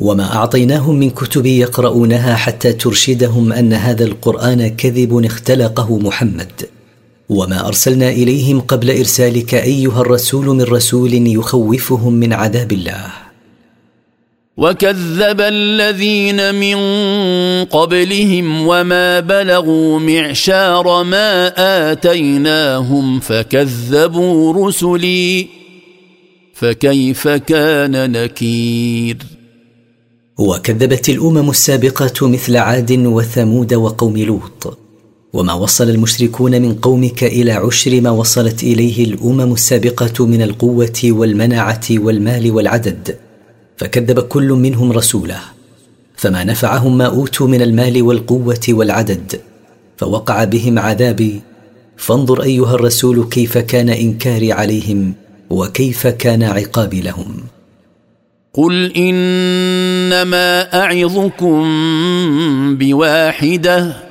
وما أعطيناهم من كتب يقرؤونها حتى ترشدهم أن هذا القرآن كذب اختلقه محمد. وما أرسلنا إليهم قبل إرسالك أيها الرسول من رسول يخوفهم من عذاب الله. وكذب الذين من قبلهم وما بلغوا معشار ما آتيناهم فكذبوا رسلي فكيف كان نكير. وكذبت الأمم السابقة مثل عاد وثمود وقوم لوط، وما وصل المشركون من قومك إلى عشر ما وصلت إليه الأمم السابقة من القوة والمنعة والمال والعدد، فكذب كل منهم رسوله، فما نفعهم ما أوتوا من المال والقوة والعدد، فوقع بهم عذابي. فانظر أيها الرسول كيف كان إنكاري عليهم وكيف كان عقابي لهم. قل إنما أعظكم بواحدة